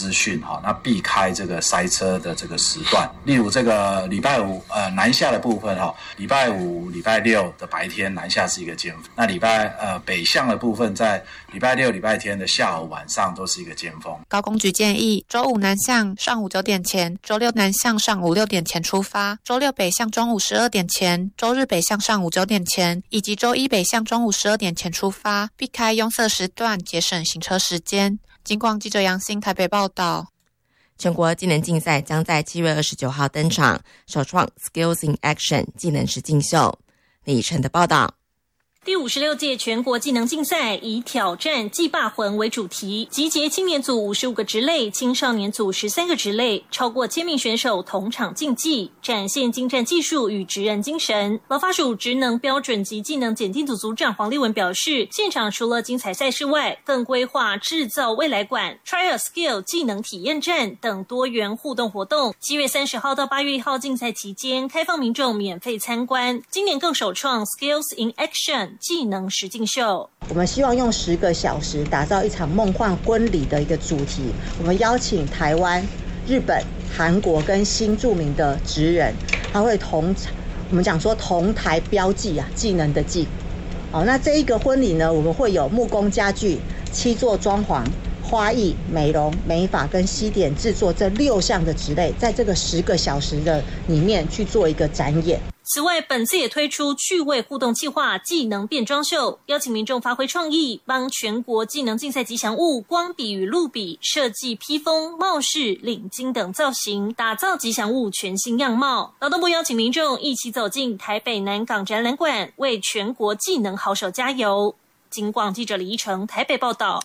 资讯那避开这个塞车的这个时段。例如这个礼拜五南下的部分礼拜五、礼拜六的白天南下是一个尖峰，那北向的部分在礼拜六、礼拜天的下午、晚上都是一个尖峰。 高工局建议周五南向上午9点前，周六南向上午6点前出发，周六北向中午12点前，周日北向上午9点前，以及周一北向中午12点前出发，避开拥塞时段，节省行车时间。警广记者杨欣台北报道。 全国技能竞赛将在7月29号登场，首创 Skills in Action 技能实境秀。李晨的报道。 第56届全国技能竞赛以挑战技霸魂为主题，集结青年组55个职类、青少年组13个职类，超过1000名选手同场竞技，展现精湛技术与职人精神。劳发署职能标准及技能检定组组长黄立文表示，现场除了精彩赛事外，更规划制造未来馆、Try a Skill 技能体验站等多元互动活动。7月30号到8月1号竞赛期间，开放民众免费参观。今年更首创 Skills in Action技能实境秀， 我们希望用10个小时打造一场梦幻婚礼的一个主题。我们邀请台湾、日本、韩国跟新著名的职人，他会我们讲说同台标记技能的技。那这一个婚礼呢，我们会有木工家具、7座装潢、花艺、美容、美发跟西点制作这6项的职类，在这个10个小时的里面去做一个展演。 此外，本次也推出趣味互动计划技能变装秀，邀请民众发挥创意，帮全国技能竞赛吉祥物光笔与露笔设计披风、帽饰、领巾等造型，打造吉祥物全新样貌。劳动部邀请民众一起走进台北南港展览馆，为全国技能好手加油。警广记者李依成台北报道。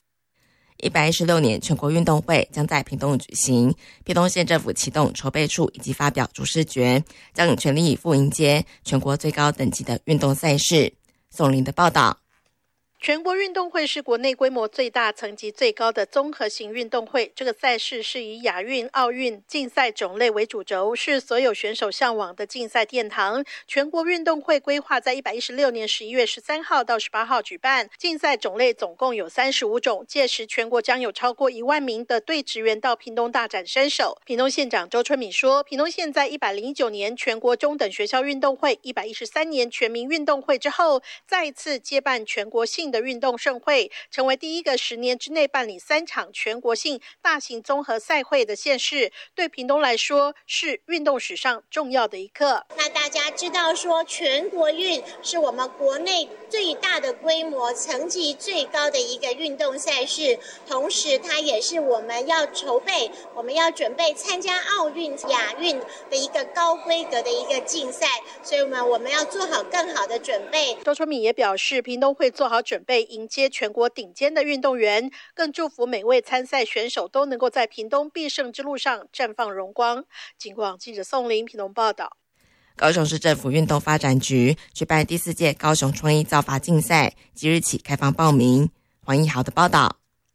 116年全国运动会将在屏东举行，屏东县政府启动筹备处以及发表主视觉，将全力以赴迎接全国最高等级的运动赛事。宋林的报道。 全国运动会是国内规模最大、层级最高的综合型运动会。这个赛事是以亚运、奥运竞赛种类为主轴，是所有选手向往的竞赛殿堂。全国运动会规划在116年11月13号到18号举办，竞赛种类总共有35种，届时全国将有超过1万名的队职员到屏东大展身手。屏东县长周春米说，屏东县在109年全国中等学校运动会、113年全民运动会之后，再次接办全国性的运动盛会，成为第一个10年之内办理3场全国性大型综合赛会的县市，对屏东来说是运动史上重要的一刻。 那大家知道说，全国运是我们国内最大的规模、层级最高的一个运动赛事，同时它也是我们要筹备、我们要准备参加奥运、亚运的一个高规格的一个竞赛，所以我们要做好更好的准备。 周春米也表示，屏东会做好准备迎接全国顶尖的运动员，更祝福每位参赛选手都能够在屏东必胜之路上绽放荣光。警广记者宋林屏东报道。 高雄市政府运动发展局举办第4届高雄创意造法竞赛，即日起开放报名。黄一豪的报道。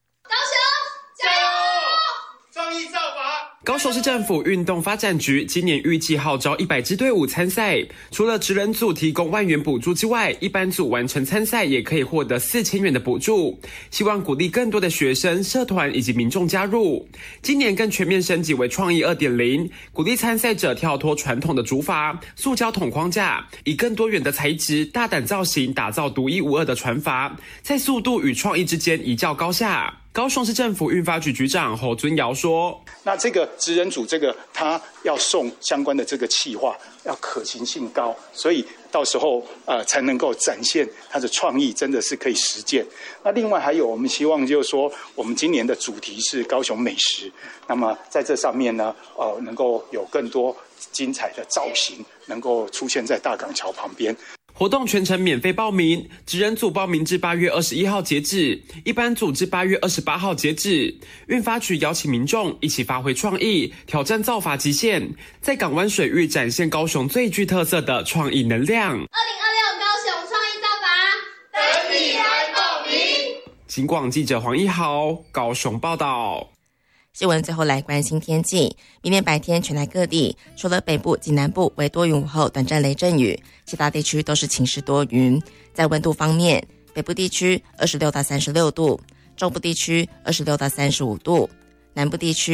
高雄市政府运动发展局今年预计号召100支队伍参赛，除了职人组提供1万元补助之外，一般组完成参赛也可以获得4000元的补助，希望鼓励更多的学生、社团以及民众加入。今年更全面升级为创意 2.0， 鼓励参赛者跳脱传统的竹筏、塑胶桶框架，以更多元的材质、大胆造型打造独一无二的船筏，在速度与创意之间一较高下。高雄市政府运发局局长侯尊尧说， 那这个职人组他要送相关的这个企划要可行性高，所以到时候才能够展现他的创意真的是可以实践。那另外还有我们希望就是说，我们今年的主题是高雄美食，那么在这上面呢能够有更多精彩的造型能够出现在大港桥旁边。 活动全程免费报名，职人组报名至8月21号截止，一般组至8月28号截止。运发局邀请民众一起发挥创意，挑战造法极限，在港湾水域展现高雄最具特色的创意能量。2026 高雄创意造法，等你来报名。 警广记者黄一豪高雄报道。 新闻最后来关心天气，明天白天全台各地除了北部及南部为多云午后短暂雷阵雨，其他地区都是晴时多云。在温度方面，北部地区26到36度，中部地区26到35度，南部地区